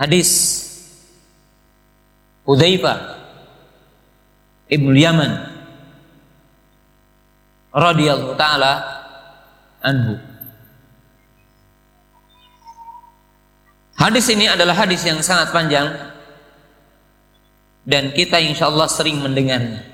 hadis Hudzaifah Ibnu Yaman radhiyallahu taala anhu. Hadis ini adalah hadis yang sangat panjang dan kita insyaallah sering mendengarnya.